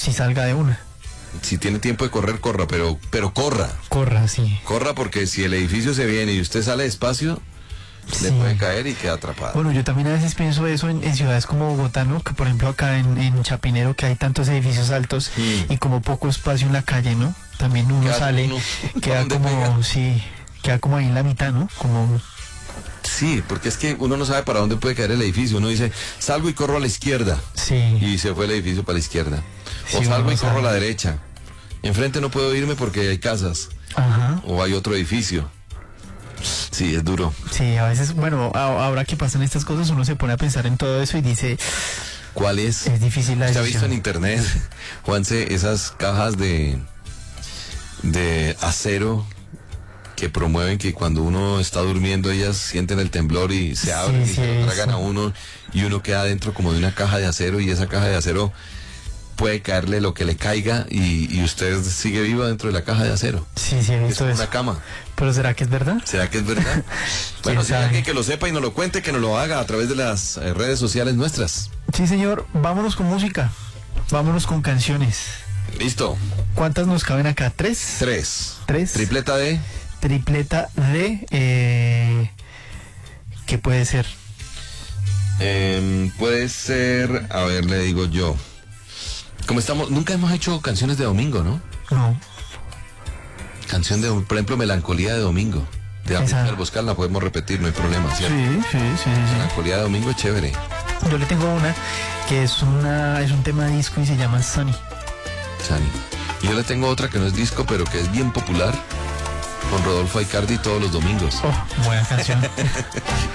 si salga de una. Si tiene tiempo de correr, corra, pero corra. Corra, sí. Corra, porque si el edificio se viene y usted sale despacio, le Sí. puede caer y queda atrapado. Bueno, yo también a veces pienso eso en ciudades como Bogotá, ¿no? Que por ejemplo acá en Chapinero, que hay tantos edificios altos y como poco espacio en la calle, ¿no? También uno Queda sale, uno, queda ¿dónde como, pega? sí, queda como ahí en la mitad, ¿no? Como, Sí, porque es que uno no sabe para dónde puede caer el edificio. Uno dice, salgo y corro a la izquierda. sí, Y se fue el edificio para la izquierda. Sí, O salgo uno y corro a sabe. la derecha. Enfrente no puedo irme porque hay casas. ajá. O hay otro edificio. Sí, es duro. Sí, a veces, bueno, ahora que pasan estas cosas uno se pone a pensar en todo eso y dice, ¿Cuál es? es difícil la ¿Usted ha visto en decisión. internet, Juanse, esas cajas de acero que promueven que cuando uno está durmiendo ellas sienten el temblor y se abren y sí, se lo tragan eso. a uno y uno queda dentro como de una caja de acero y esa caja de acero puede caerle lo que le caiga y usted sigue vivo dentro de la caja de acero. Sí, he Es visto como eso. una cama. Pero ¿será que es verdad? ¿Será que es verdad? Bueno, si hay sabe? alguien que lo sepa y nos lo cuente, que nos lo haga a través de las redes sociales nuestras. Sí, señor, vámonos con música, vámonos con canciones. Listo. ¿Cuántas nos caben acá? ¿Tres? 3. ¿Tres? Tripleta de... Tripleta de... ¿qué puede ser? Puede ser, a ver, le digo yo. Como estamos, nunca hemos hecho canciones de domingo, ¿no? No. Canción de, por ejemplo, Melancolía de Domingo. De Esa. Amílcar Boscal la podemos repetir, no hay problema, ¿cierto? Sí. Melancolía de Domingo es chévere. Yo le tengo una que es un tema de disco y se llama Sunny. Sani. Y yo le tengo otra que no es disco, pero que es bien popular. Con Rodolfo Aicardi todos los domingos. Oh, buena canción.